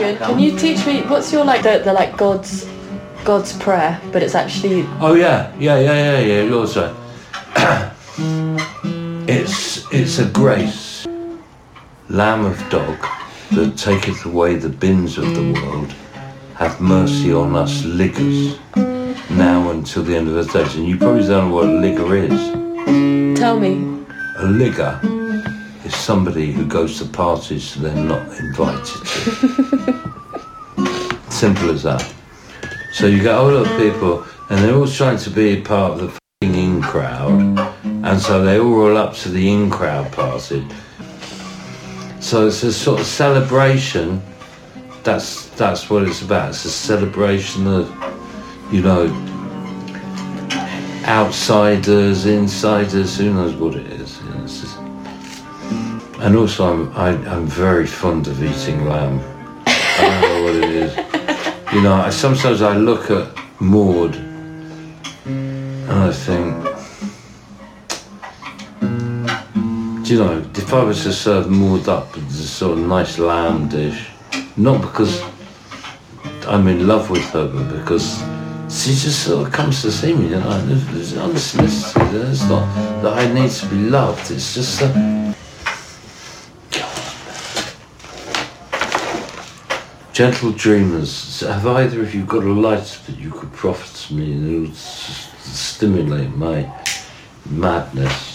good. Can you teach me, what's your, like, the like, God's prayer, but it's actually... Oh, yeah, yours right. It's a grace, Lamb of dog, that taketh away the bins of the world, have mercy on us liggers, now until the end of the days. And you probably don't know what a ligger is. Tell me. A ligger is somebody who goes to parties they're not invited to. Simple as that. So you get a lot of people, and they're all trying to be part of the f***ing in crowd, and so they all roll up to the in crowd party. So it's a sort of celebration. That's what it's about. It's a celebration of, you know, outsiders, insiders. Who knows what it is? You know, it's just... And also, I'm very fond of eating lamb. I don't know what it is. You know, sometimes I look at Maud and I think, do you know, if I was to serve Maud up with a sort of nice lamb dish, not because I'm in love with her, but because she just sort of comes to see me, you know, there's honestly, it's not that I need to be loved, it's just that... Gentle dreamers, have either of you got a light that you could profit me and it would stimulate my madness?